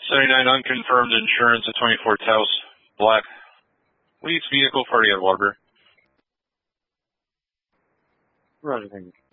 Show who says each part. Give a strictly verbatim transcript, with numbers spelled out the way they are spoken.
Speaker 1: seventy-nine unconfirmed insurance at twenty-four Taos, black. Leads vehicle forty at Waterbury.
Speaker 2: Roger, thank you.